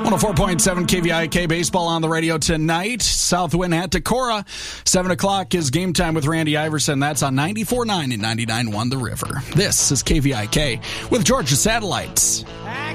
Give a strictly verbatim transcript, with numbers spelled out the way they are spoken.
one oh four point seven K V I K baseball on the radio tonight. Southwind at Decorah. seven o'clock is Game Time with Randy Iverson. That's on ninety-four point nine and ninety-nine point one The River. This is K V I K with Georgia Satellites.